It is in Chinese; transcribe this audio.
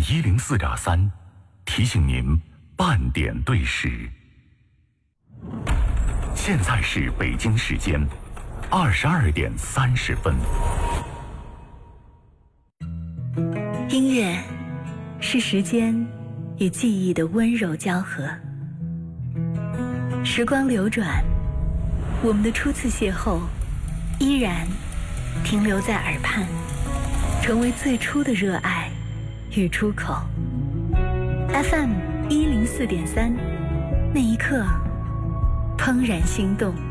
104.3提醒您半点对时。现在是北京时间22点30分。 音乐是时间与记忆的温柔交合。时光流转，我们的初次邂逅依然停留在耳畔，成为最初的热爱与出口。FM 104.3，那一刻怦然心动。